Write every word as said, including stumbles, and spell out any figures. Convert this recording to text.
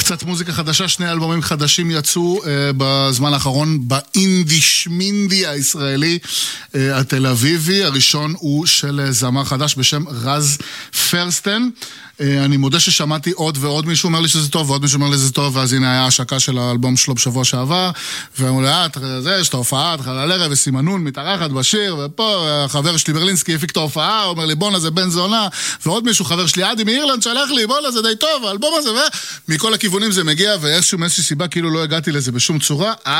קצת מוזיקה חדשה, שני אלבומים חדשים יצאו uh, בזמן האחרון באינדי שמינדי הישראלי uh, התל אביבי. הראשון הוא של uh, זמר חדש בשם רז פרסטן. Uh, אני מודה ששמעתי עוד ועוד מישהו אומר לי שזה טוב, ועוד מישהו אומר לי שזה טוב, ואז הנה היה השקה של האלבום שלו בשבוע שעבר, ואמרו לי, אה, זה, יש את ההופעה, תחל על ערב, וסימנון מתארחת בשיר, ופה החבר שלי ברלינסקי הפיק את ההופעה, הוא אומר לי, בונה זה בן זונה, ועוד מישהו, חבר שלי, עדי מאירלנד, שלח לי, בונה זה די טוב, האלבום הזה, ומכל הכיוונים זה מגיע, ואיזשהו מאיזושהי סיבה, כאילו לא הגעתי לזה בשום צורה,